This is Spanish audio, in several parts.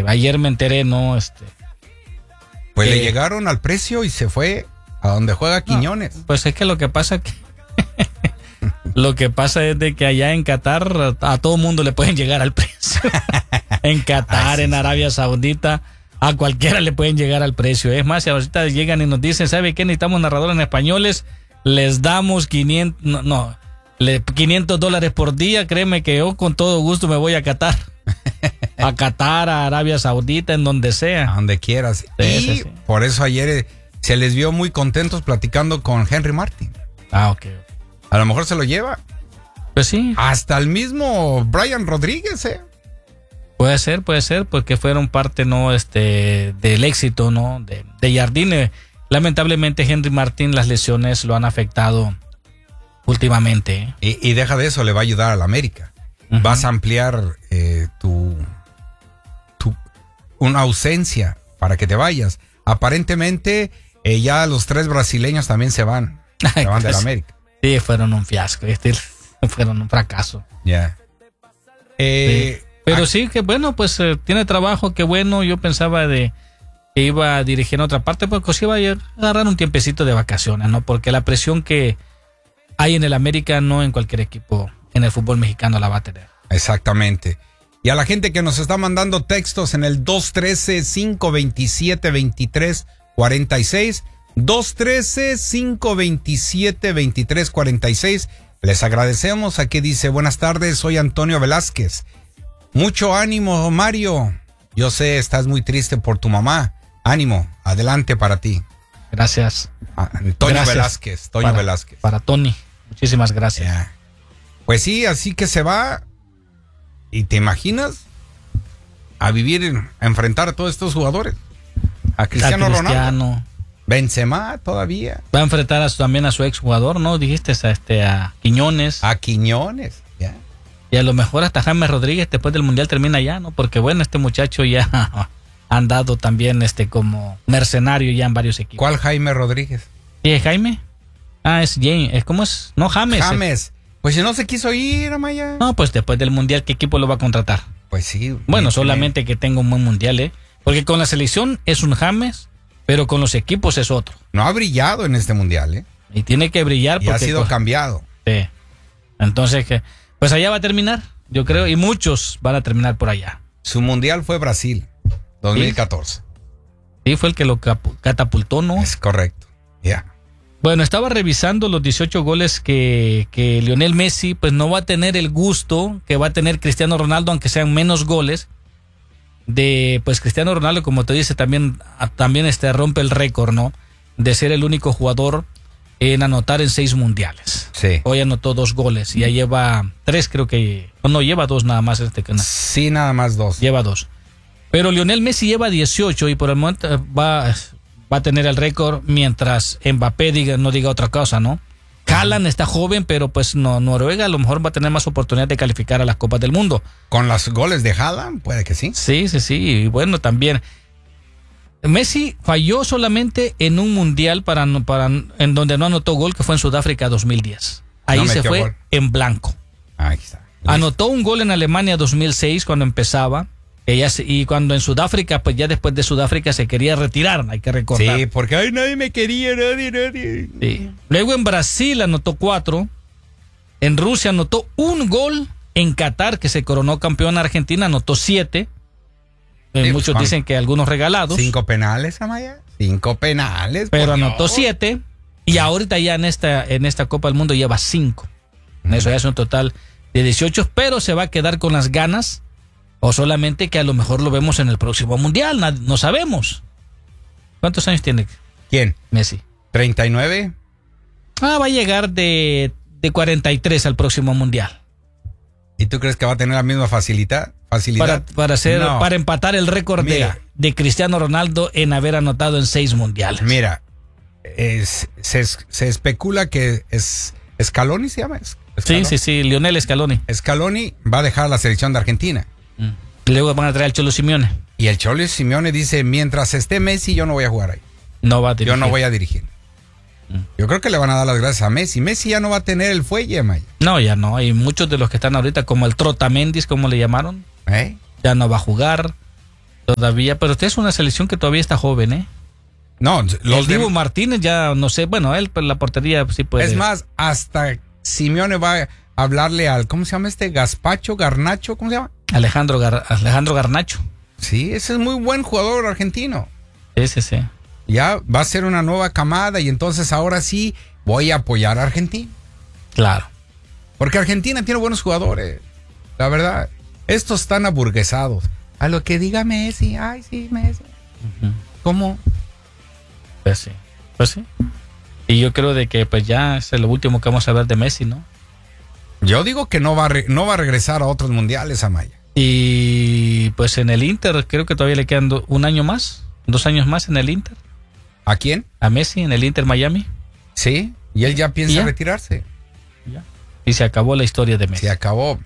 ayer me enteré, ¿no? Pues le llegaron al precio y se fue a donde juega Quiñones. No, pues es que lo que pasa que lo que pasa es de que allá en Qatar a todo mundo le pueden llegar al precio. En Qatar, en Arabia Saudita, a cualquiera le pueden llegar al precio. Es más, si ahorita llegan y nos dicen, ¿sabe qué? Necesitamos narradores en españoles, les damos $500 por día. Créeme que yo con todo gusto me voy a Qatar. A Qatar, a Arabia Saudita, en donde sea. A donde quieras. Sí. Por eso ayer se les vio muy contentos platicando con Henry Martin. Ok. A lo mejor se lo lleva. Pues sí. Hasta el mismo Brian Rodríguez, Puede ser, porque fueron parte, ¿no? Del éxito, ¿no? De Jardine. Lamentablemente, Henry Martin, las lesiones lo han afectado últimamente. Y deja de eso, le va a ayudar a la América. Uh-huh. Vas a ampliar una ausencia para que te vayas. Aparentemente, ya los 3 brasileños también se van. Se van de la América. Sí, fueron un fiasco. Fueron un fracaso. Ya. Sí. Pero sí, que bueno, pues tiene trabajo, qué bueno. Yo pensaba que iba a dirigir en otra parte, porque se iba a agarrar un tiempecito de vacaciones, ¿no? Porque la presión que hay en el América, no en cualquier equipo en el fútbol mexicano la va a tener. Exactamente. Y a la gente que nos está mandando textos en el 213-527-2346, 213-527-2346, les agradecemos. Aquí dice, buenas tardes, soy Antonio Velázquez. Mucho ánimo, Mario. Yo sé, estás muy triste por tu mamá. Ánimo, adelante para ti. Gracias. Antonio Velázquez. Velázquez. Para Tony. Muchísimas gracias. Yeah. Pues sí, así que se va. ¿Y te imaginas? A enfrentar a todos estos jugadores. A Cristiano Ronaldo. Benzema todavía. Va a enfrentar también a su exjugador, ¿no? Dijiste a Quiñones. A Quiñones, ya. Yeah. Y a lo mejor hasta James Rodríguez después del Mundial termina ya, ¿no? Porque bueno, este muchacho ya ha andado también como mercenario ya en varios equipos. ¿Cuál Jaime Rodríguez? ¿Sí es Jaime? Es James. ¿Cómo es? No, James. James. Pues si no se quiso ir, Amaya. No, pues después del Mundial, ¿qué equipo lo va a contratar? Pues sí. Bueno, solamente que tenga un buen Mundial, Porque con la selección es un James, pero con los equipos es otro. No ha brillado en este Mundial, Y tiene que brillar porque... Y ha sido cambiado. Sí. Entonces, pues allá va a terminar, yo creo, y muchos van a terminar por allá. Su Mundial fue Brasil, 2014. Sí, fue el que lo catapultó, ¿no? Es correcto, ya. Bueno, estaba revisando los 18 goles que Lionel Messi, pues no va a tener el gusto que va a tener Cristiano Ronaldo, aunque sean menos goles. Pues Cristiano Ronaldo, como te dice, también rompe el récord, ¿no? De ser el único jugador en anotar en 6 mundiales. Sí. Hoy anotó 2 goles, ya lleva 3, creo que... No, lleva 2 nada más Sí, nada más 2. Lleva 2. Pero Lionel Messi lleva 18 y por el momento va a tener el récord, mientras Mbappé no diga otra cosa, ¿no? Haaland está joven, pero pues Noruega a lo mejor va a tener más oportunidad de calificar a las Copas del Mundo. ¿Con los goles de Haaland? Puede que sí. Sí. Y bueno, también Messi falló solamente en un mundial en donde no anotó gol, que fue en Sudáfrica 2010. Ahí se fue gol en blanco. Ahí está. Anotó un gol en Alemania 2006 cuando empezaba. Y cuando en Sudáfrica, pues ya después de Sudáfrica se quería retirar, hay que recordar. Sí, porque nadie me quería, nadie. Sí. Luego en Brasil anotó 4. En Rusia anotó 1 gol. En Qatar, que se coronó campeón, Argentina anotó 7. Muchos dicen que algunos regalados. 5 penales, Amaya. 5 penales. Pero anotó 7. Y ahorita ya en esta Copa del Mundo lleva 5. Eso ya es un total de 18. Pero se va a quedar con las ganas. O solamente que a lo mejor lo vemos en el próximo Mundial. No sabemos. ¿Cuántos años tiene? ¿Quién? Messi. 39. Va a llegar de 43 al próximo Mundial. ¿Y tú crees que va a tener la misma facilidad? Para empatar el récord de Cristiano Ronaldo en haber anotado en 6 mundiales. Mira, se especula que Scaloni, ¿se llama? ¿Scaloni? Sí, Lionel Scaloni. Scaloni va a dejar la selección de Argentina. Luego van a traer al Cholo Simeone. Y el Cholo Simeone dice, mientras esté Messi, yo no voy a jugar ahí. No va a dirigir. Yo no voy a dirigir. Yo creo que le van a dar las gracias a Messi. Messi ya no va a tener el fuelle, Maya. No, ya no. Hay muchos de los que están ahorita, como el Trotamendis, como le llamaron. Ya no va a jugar. Todavía, pero usted es una selección que todavía está joven, ¿eh? No, los Dibu Martínez ya, no sé, bueno, él la portería sí puede. Es más, hasta Simeone va a hablarle al, ¿cómo se llama este? Garnacho, ¿cómo se llama? Alejandro Garnacho. Sí, ese es muy buen jugador argentino. Sí. Ya va a ser una nueva camada y entonces ahora sí voy a apoyar a Argentina. Claro. Porque Argentina tiene buenos jugadores. La verdad, estos están aburguesados. A lo que diga Messi, ay sí, Messi. Uh-huh. ¿Cómo? Pues sí. Y yo creo de que pues ya es lo último que vamos a ver de Messi, ¿no? Yo digo que no va a regresar a otros mundiales, Amaya. Y pues en el Inter creo que todavía le quedan 1 año más, 2 años más en el Inter. ¿A quién? A Messi en el Inter Miami. Sí, y él ya piensa retirarse. Ya. Y se acabó la historia de Messi. Se acabó.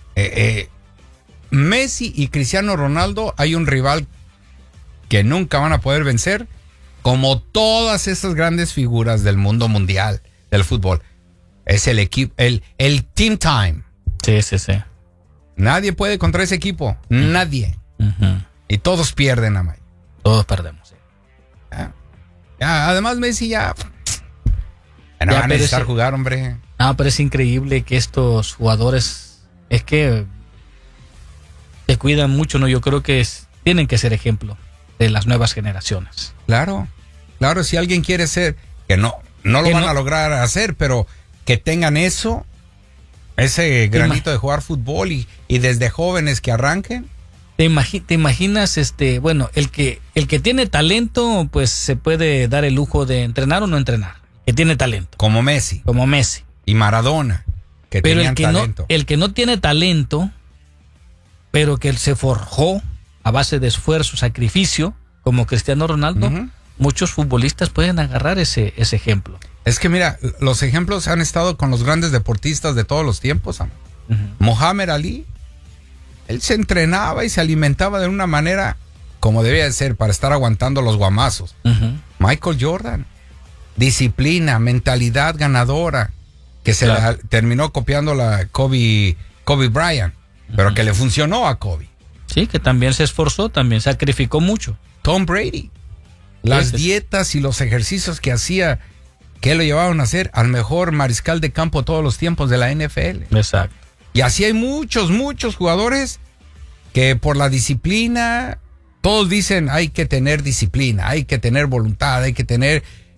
Messi y Cristiano Ronaldo, hay un rival que nunca van a poder vencer, como todas esas grandes figuras del mundo mundial del fútbol. Es el equipo, el team time. Sí. Nadie puede contra ese equipo. Nadie. Uh-huh. Y todos pierden, Amay. Todos perdemos. Sí. Ya, además Messi ya no va a necesitar jugar, hombre. No, pero es increíble que estos jugadores es que se cuidan mucho, ¿no? Yo creo que tienen que ser ejemplo de las nuevas generaciones. Claro, si alguien quiere ser, que no lo van a lograr hacer, pero que tengan ese granito de jugar fútbol y desde jóvenes que arranquen. ¿Te imaginas, bueno, el que tiene talento, pues se puede dar el lujo de entrenar o no entrenar, que tiene talento. Como Messi. Y Maradona, que tenían talento. El que no tiene talento, pero que él se forjó a base de esfuerzo, sacrificio, como Cristiano Ronaldo, uh-huh. Muchos futbolistas pueden agarrar ese ejemplo. Es que mira, los ejemplos han estado con los grandes deportistas de todos los tiempos. Uh-huh. Mohamed Ali, él se entrenaba y se alimentaba de una manera como debía de ser para estar aguantando los guamazos. Uh-huh. Michael Jordan, disciplina, mentalidad ganadora, que se la terminó copiando la Kobe Bryant, pero que le funcionó a Kobe. Sí, que también se esforzó, también sacrificó mucho. Tom Brady, las dietas y los ejercicios que hacía, que lo llevaban a hacer al mejor mariscal de campo todos los tiempos de la NFL. Exacto. Y así hay muchos jugadores que por la disciplina, todos dicen hay que tener disciplina, hay que tener voluntad, hay que tener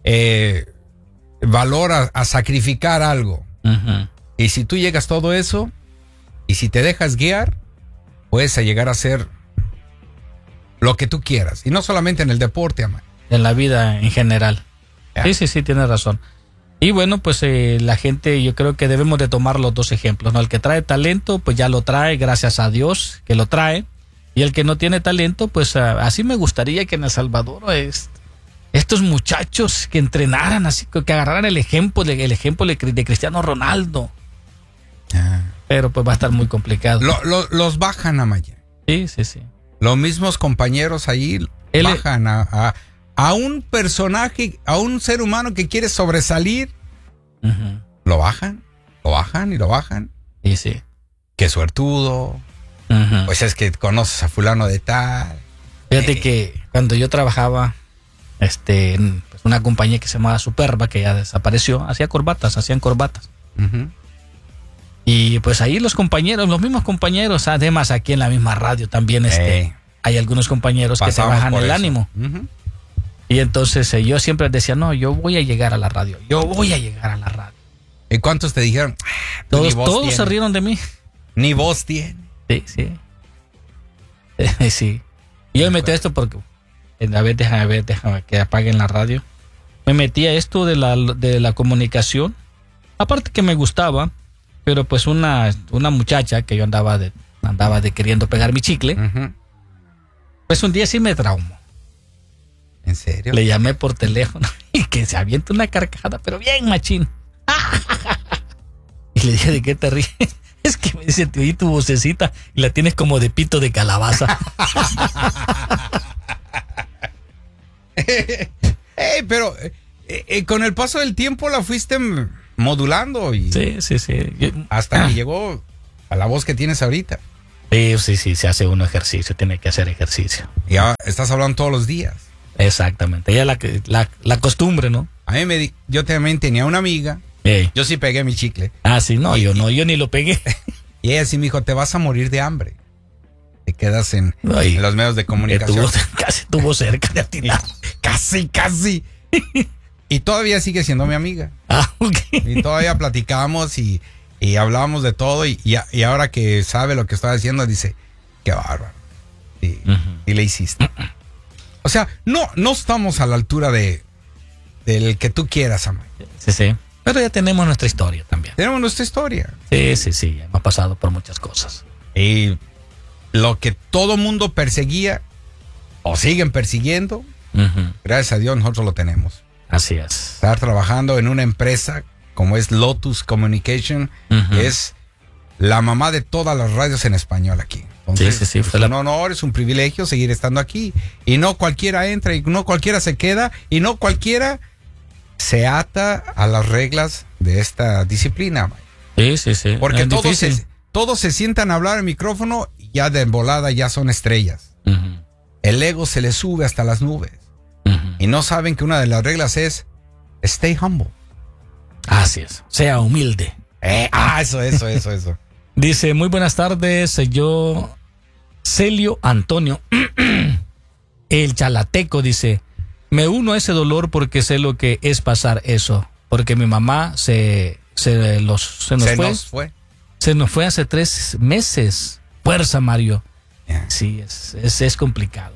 valor a sacrificar algo. Uh-huh. Y si tú llegas todo eso, y si te dejas guiar, puedes llegar a ser lo que tú quieras. Y no solamente en el deporte, Amay. En la vida en general. Yeah. Sí, tienes razón. Y bueno, pues la gente, yo creo que debemos de tomar los dos ejemplos, ¿no? El que trae talento, pues ya lo trae, gracias a Dios que lo trae. Y el que no tiene talento, pues así me gustaría que en El Salvador estos muchachos que entrenaran, así que agarraran el ejemplo de Cristiano Ronaldo. Pero pues va a estar muy complicado. Los bajan, Amaya. Sí. Los mismos compañeros ahí bajan a un personaje, a un ser humano que quiere sobresalir. Uh-huh. Lo bajan. Sí. Qué suertudo. Uh-huh. Pues es que conoces a fulano de tal. Fíjate que cuando yo trabajaba en una compañía que se llamaba Superba, que ya desapareció, hacían corbatas. Uh-huh. Y pues ahí los mismos compañeros, además aquí en la misma radio también hay algunos compañeros que te bajan el ánimo. Uh-huh. Y entonces yo siempre decía, no, yo voy a llegar a la radio. ¿Y cuántos te dijeron? Todos se rieron de mí. Ni voz tiene. Sí. Sí. Y yo me metí a esto porque, a ver, déjame que apaguen la radio. Me metí a esto de la comunicación. Aparte que me gustaba, pero pues una muchacha que yo andaba de queriendo pegar mi chicle, uh-huh. Pues un día sí me traumó. ¿En serio? Le llamé por teléfono y que se avienta una carcajada, pero bien machín. Y le dije, ¿de qué te ríes? Es que me dice, te oí tu vocecita y la tienes como de pito de calabaza. Pero con el paso del tiempo la fuiste modulando y sí. hasta que llegó a la voz que tienes ahorita. Sí, se hace uno ejercicio, tiene que hacer ejercicio. Y ahora estás hablando todos los días. Exactamente, ya la costumbre, ¿no? Yo también tenía una amiga, yo sí pegué mi chicle. Sí, no, yo ni lo pegué. Y ella sí me dijo, te vas a morir de hambre. Te quedas en los medios de comunicación. Casi estuvo cerca de atinar. Casi. Y todavía sigue siendo mi amiga. Ok. Y todavía platicamos y hablábamos de todo. Y ahora que sabe lo que estoy haciendo, dice, qué bárbaro. Y le hiciste. O sea, no estamos a la altura del que tú quieras, Amaya. Sí. Pero ya tenemos nuestra historia también. Tenemos nuestra historia. Sí. Hemos pasado por muchas cosas. Y lo que todo mundo perseguía o siguen persiguiendo, gracias a Dios nosotros lo tenemos. Así es. Estar trabajando en una empresa como es Lotus Communication, que es la mamá de todas las radios en español aquí. Entonces, sí. Es un honor, es un privilegio seguir estando aquí. Y no cualquiera entra, y no cualquiera se queda, y no cualquiera se ata a las reglas de esta disciplina. Sí. Porque todos se sientan a hablar al micrófono y ya de volada ya son estrellas. El ego se les sube hasta las nubes. Y no saben que una de las reglas es stay humble. Así es, sea humilde. Eso. Dice, muy buenas tardes, yo, Celio Antonio, el chalateco, dice, me uno a ese dolor porque sé lo que es pasar eso, porque mi mamá se nos fue hace 3 meses. Fuerza, Mario. Sí, es complicado,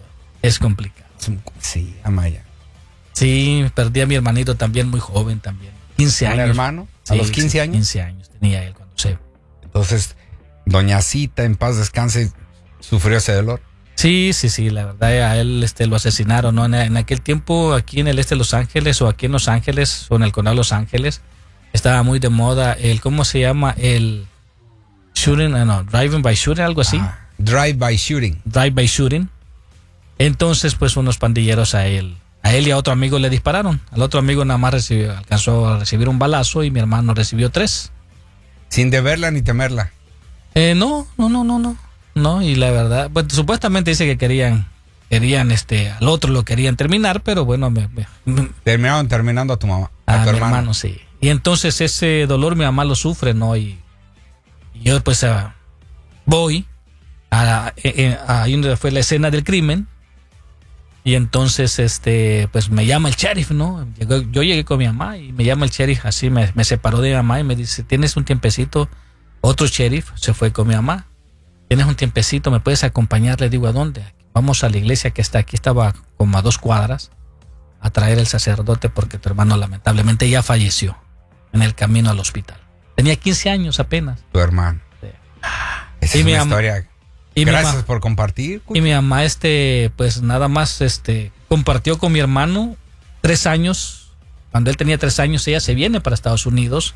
Sí, Amaya. Sí, perdí a mi hermanito también muy joven también, 15 años. ¿Un hermano? ¿A los 15 años? 15 años tenía él cuando se... Entonces, doña Cita, en paz descanse, sufrió ese dolor. Sí, la verdad a él lo asesinaron, ¿no? En aquel tiempo aquí en el este de Los Ángeles o aquí en Los Ángeles o en el condado de Los Ángeles estaba muy de moda ¿cómo se llama? El shooting, driving by shooting, algo así. Drive by shooting. Entonces, pues unos pandilleros a él y a otro amigo le dispararon. Al otro amigo nada más alcanzó a recibir un balazo y mi hermano recibió 3. Sin deberla ni temerla. No. No, y la verdad, pues supuestamente dice que querían al otro lo querían terminar, pero bueno, terminaron terminando a tu mamá, a tu hermano, sí. Y entonces ese dolor mi mamá lo sufre, ¿no? Y yo pues voy a donde fue la escena del crimen. Y entonces, pues me llama el sheriff, ¿no? Yo llegué con mi mamá y me llama el sheriff, así me separó de mi mamá y me dice, ¿tienes un tiempecito? Otro sheriff se fue con mi mamá. ¿Tienes un tiempecito? ¿Me puedes acompañar? Le digo, ¿a dónde? Vamos a la iglesia que está aquí, estaba como a 2 cuadras, a traer el sacerdote porque tu hermano lamentablemente ya falleció en el camino al hospital. Tenía 15 años apenas. Tu hermano. Sí. Esa es una historia. Gracias por compartir. Y mi mamá, pues nada más, compartió con mi hermano 3 años. Cuando él tenía 3 años, ella se viene para Estados Unidos.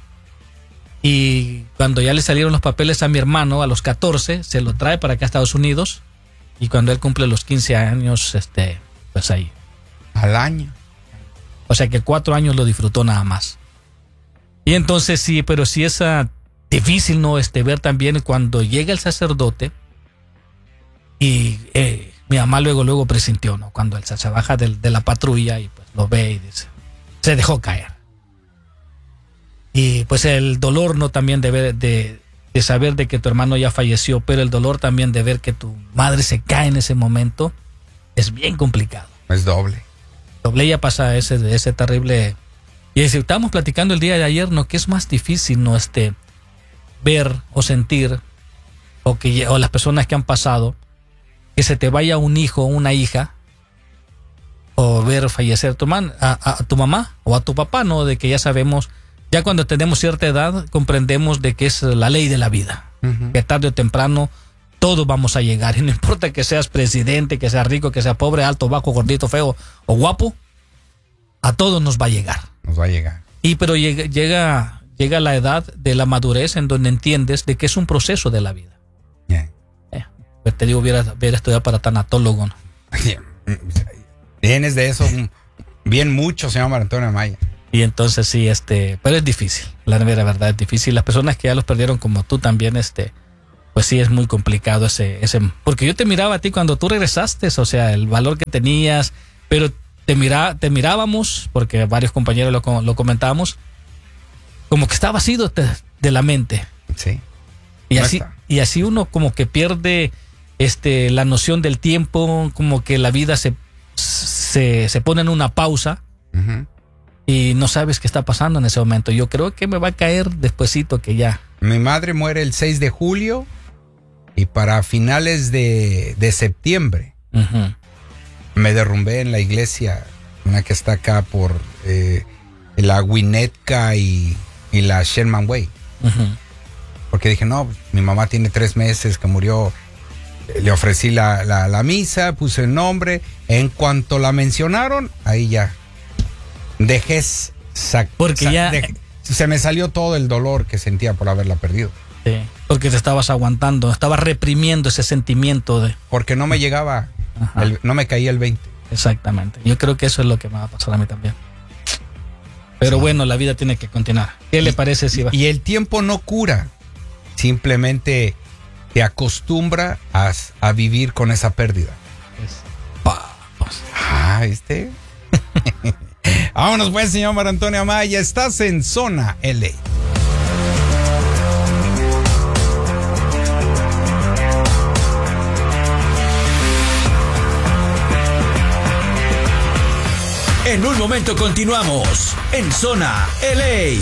Y cuando ya le salieron los papeles a mi hermano, a los 14, se lo trae para acá a Estados Unidos. Y cuando él cumple los 15 años, pues ahí. Al año. O sea que 4 años lo disfrutó nada más. Y entonces sí, pero sí es difícil, ¿no? Ver también cuando llega el sacerdote. Y mi mamá luego presintió, ¿no? Cuando él se baja de la patrulla y pues lo ve y dice, se dejó caer. Y pues el dolor, ¿no? También de saber de que tu hermano ya falleció, pero el dolor también de ver que tu madre se cae en ese momento es bien complicado. Es doble. Ya pasa ese terrible. Y estábamos platicando el día de ayer, ¿no? Que es más difícil, ¿no? Ver o sentir o las personas que han pasado que se te vaya un hijo o una hija, o ver fallecer a tu mamá o a tu papá, ¿no? De que ya sabemos, ya cuando tenemos cierta edad, comprendemos de que es la ley de la vida. Que tarde o temprano todos vamos a llegar. Y no importa que seas presidente, que seas rico, que seas pobre, alto, bajo, gordito, feo o guapo, a todos nos va a llegar. Pero llega la edad de la madurez en donde entiendes de que es un proceso de la vida. Pues te digo, hubiera estudiado para tanatólogo, ¿no? Tienes de eso bien mucho, señor Antonio Amaya. Y entonces sí, pero es difícil, la verdad es difícil. Las personas que ya los perdieron como tú también, pues sí es muy complicado ese, porque yo te miraba a ti cuando tú regresaste, o sea, el valor que tenías, pero te mirábamos, porque varios compañeros lo comentábamos, como que estabas ido de la mente. Sí. Y así uno como que pierde la noción del tiempo, como que la vida se pone en una pausa. Uh-huh. Y no sabes qué está pasando en ese momento. Yo creo que me va a caer despuesito que ya. Mi madre muere el 6 de julio y para finales de septiembre uh-huh. me derrumbé en la iglesia, una que está acá por la Winnetka y la Sherman Way. Uh-huh. Porque dije, no, mi mamá tiene 3 meses que murió. Le ofrecí la misa, puse el nombre. En cuanto la mencionaron, ahí ya dejé, se me salió todo el dolor que sentía por haberla perdido. Sí, porque te estabas aguantando, estabas reprimiendo ese sentimiento de... Porque no me llegaba, no me caía el 20. Exactamente, yo creo que eso es lo que me va a pasar a mí también. Pero sí. Bueno, la vida tiene que continuar. ¿Qué le parece si va? Y el tiempo no cura, simplemente te acostumbra a vivir con esa pérdida. Vamos. ¿Viste? Vámonos pues, señor Mar Antonio Amaya. Estás en Zona LA. En un momento continuamos en Zona LA.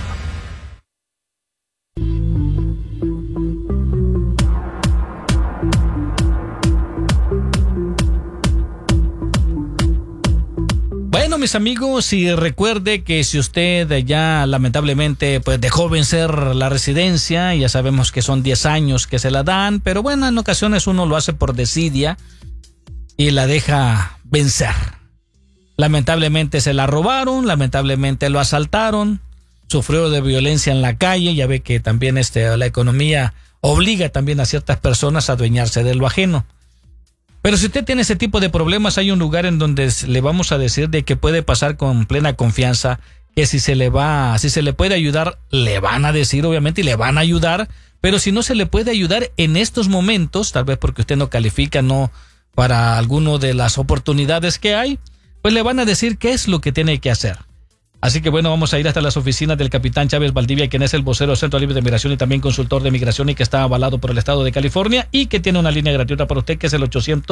Bueno, mis amigos, y recuerde que si usted ya lamentablemente pues dejó vencer la residencia, ya sabemos que son 10 años que se la dan, pero bueno, en ocasiones uno lo hace por desidia y la deja vencer. Lamentablemente se la robaron, lamentablemente lo asaltaron, sufrió de violencia en la calle, ya ve que también la economía obliga también a ciertas personas a adueñarse de lo ajeno. Pero si usted tiene ese tipo de problemas, hay un lugar en donde le vamos a decir de que puede pasar con plena confianza, que si se le puede ayudar, le van a decir obviamente y le van a ayudar, pero si no se le puede ayudar en estos momentos, tal vez porque usted no califica para alguno de las oportunidades que hay, pues le van a decir qué es lo que tiene que hacer. Así que bueno, vamos a ir hasta las oficinas del capitán Chávez Valdivia, quien es el vocero del Centro Libre de Migración y también consultor de migración y que está avalado por el Estado de California y que tiene una línea gratuita para usted que es el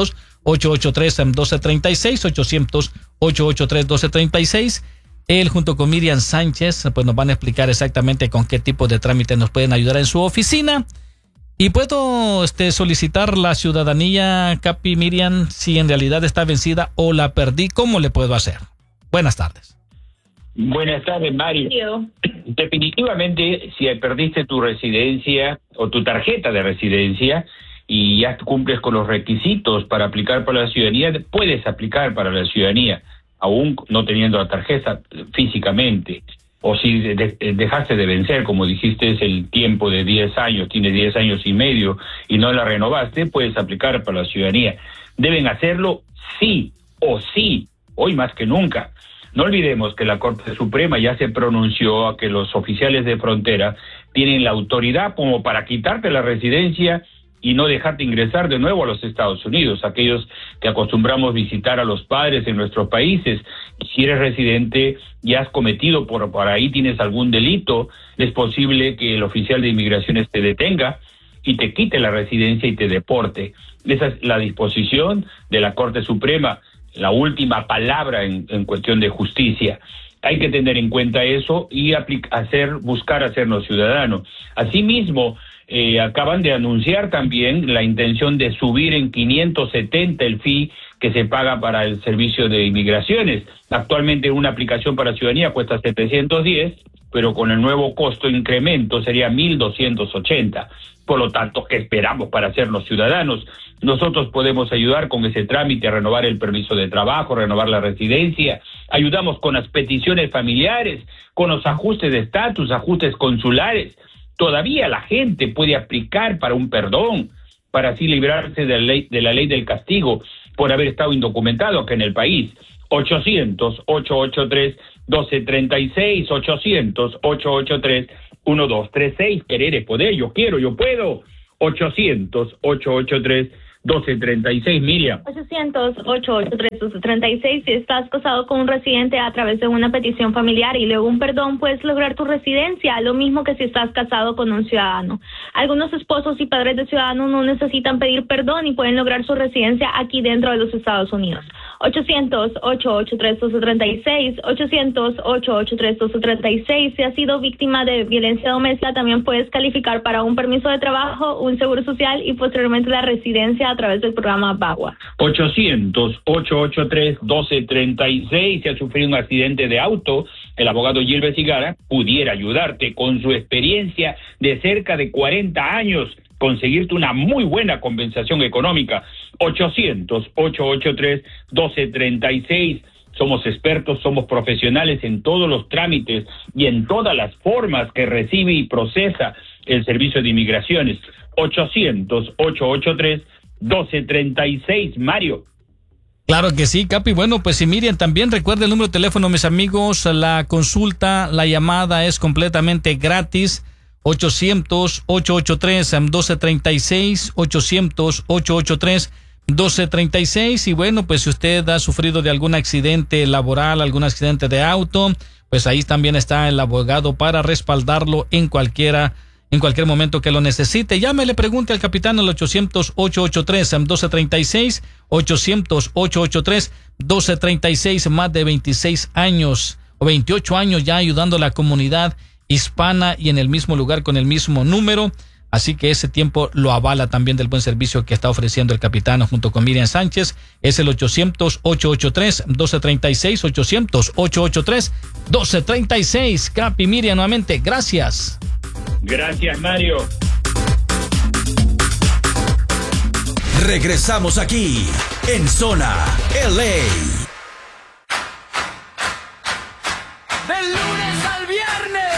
800-883-1236, 800-883-1236. Él junto con Miriam Sánchez pues nos van a explicar exactamente con qué tipo de trámite nos pueden ayudar en su oficina. Y puedo solicitar la ciudadanía, Capi, Miriam, si en realidad está vencida o la perdí, ¿cómo le puedo hacer? Buenas tardes. Buenas tardes, Mario. Definitivamente, si perdiste tu residencia o tu tarjeta de residencia y ya cumples con los requisitos para aplicar para la ciudadanía, puedes aplicar para la ciudadanía, aún no teniendo la tarjeta físicamente. O si dejaste de vencer, como dijiste, es el tiempo de 10 años, tienes 10 años y medio y no la renovaste, puedes aplicar para la ciudadanía. Deben hacerlo sí o sí, hoy más que nunca. No olvidemos que la Corte Suprema ya se pronunció a que los oficiales de frontera tienen la autoridad como para quitarte la residencia y no dejarte ingresar de nuevo a los Estados Unidos. Aquellos que acostumbramos visitar a los padres en nuestros países, si eres residente y has cometido por ahí, tienes algún delito, es posible que el oficial de inmigraciones te detenga y te quite la residencia y te deporte. Esa es la disposición de la Corte Suprema, la última palabra en cuestión de justicia. Hay que tener en cuenta eso y buscar hacernos ciudadanos. Asimismo, acaban de anunciar también la intención de subir en 570 el fee que se paga para el servicio de inmigraciones. Actualmente una aplicación para ciudadanía cuesta 710, pero con el nuevo costo incremento sería 1,280. Por lo tanto, ¿qué esperamos para hacernos ciudadanos? Nosotros podemos ayudar con ese trámite a renovar el permiso de trabajo, renovar la residencia, ayudamos con las peticiones familiares, con los ajustes de estatus, ajustes consulares. Todavía la gente puede aplicar para un perdón, para así librarse de la ley del castigo por haber estado indocumentado acá en el país. 800-883-1236, 800-883-1236, querer es poder, yo quiero, yo puedo. 800-883-1236, Miriam. 800-883-1236. Si estás casado con un residente a través de una petición familiar y luego un perdón, puedes lograr tu residencia, lo mismo que si estás casado con un ciudadano. Algunos esposos y padres de ciudadanos no necesitan pedir perdón y pueden lograr su residencia aquí dentro de los Estados Unidos. 800-883-1236, 800-883-1236. Si has sido víctima de violencia doméstica, también puedes calificar para un permiso de trabajo, un seguro social y posteriormente la residencia a través del programa VAWA. 800-883-1236. Si has sufrido un accidente de auto, el abogado Gilbert Zigara pudiera ayudarte con su experiencia de cerca de 40 años, conseguirte una muy buena compensación económica. 800-883-1236. Somos expertos, somos profesionales en todos los trámites y en todas las formas que recibe y procesa el Servicio de Inmigraciones. 800-883-1236, Mario. Claro que sí, Capi. Bueno, pues si Miriam también recuerda el número de teléfono, mis amigos, la consulta, la llamada es completamente gratis. 800-883-1236, 800-883-1236. Y bueno, pues si usted ha sufrido de algún accidente laboral, algún accidente de auto, pues ahí también está el abogado para respaldarlo en cualquier momento que lo necesite. Llámele, pregunte al capitán al 800-883-1236, 800-883-1236, más de 26 años o 28 años ya ayudando a la comunidad hispana y en el mismo lugar con el mismo número. Así que ese tiempo lo avala también del buen servicio que está ofreciendo el capitán junto con Miriam Sánchez. Es el 800-883-1236, 800-883-1236. Capi, Miriam, nuevamente, gracias. Gracias, Mario. Regresamos aquí en Zona LA. Del lunes al viernes.